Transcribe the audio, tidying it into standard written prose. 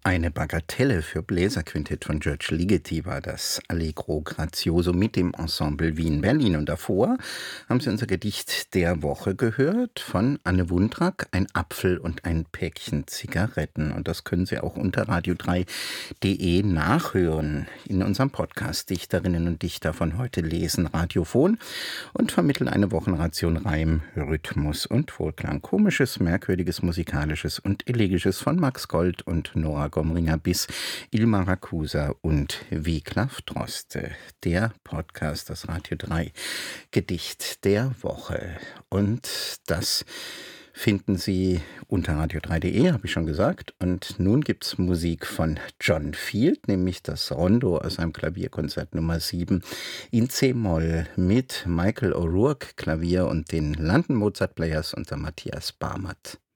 Eine Bagatelle für Bläserquintett von György Ligeti war das Allegro Grazioso mit dem Ensemble Wien-Berlin. Und davor haben Sie unser Gedicht der Woche gehört von Anne Wundrak, Ein Apfel und ein Päckchen Zigaretten. Und das können Sie auch unter radio3.de nachhören. In unserem Podcast Dichterinnen und Dichter von heute lesen Radiophon und vermitteln eine Wochenration Reim, Rhythmus und Wohlklang. Komisches, merkwürdiges, musikalisches und elegisches von Max Gold und Nora Gomringer bis Ilmar Rakusa und Wiglaf Droste. Der Podcast, das Radio 3 Gedicht der Woche. Und das finden Sie unter radio3.de, habe ich schon gesagt. Und nun gibt es Musik von John Field, nämlich das Rondo aus seinem Klavierkonzert Nummer 7 in C-Moll mit Michael O'Rourke Klavier und den London Mozart Players unter Matthias Barmert